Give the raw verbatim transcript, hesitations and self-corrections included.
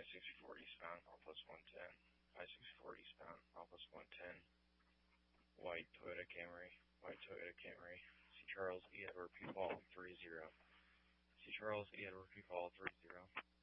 sixty-four eastbound, Northwest one ten. I sixty-four eastbound, Northwest one ten. White Toyota Camry. White Toyota Camry. C. Charles E. Edward P. Paul three zero. C. Charles E. Edward P. Paul three zero.